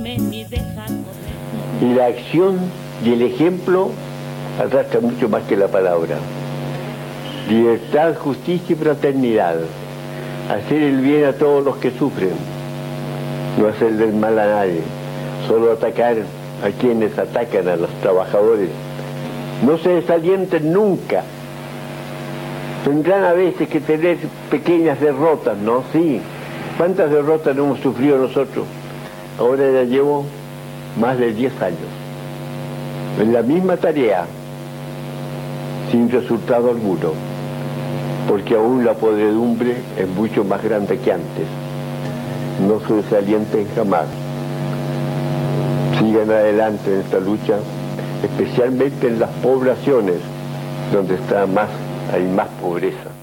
Y la acción y el ejemplo arrastra mucho más que la palabra. Libertad, justicia y fraternidad. Hacer el bien a todos los que sufren. No hacerle el mal a nadie. Solo atacar a quienes atacan a los trabajadores. No se desalienten nunca. Tendrán a veces que tener pequeñas derrotas, ¿no? Sí. ¿Cuántas derrotas hemos sufrido nosotros? Ahora ya llevo más de 10 años en la misma tarea, sin resultado alguno, porque aún la podredumbre es mucho más grande que antes. No se desalienten jamás. Sigan adelante en esta lucha, especialmente en las poblaciones donde hay más pobreza.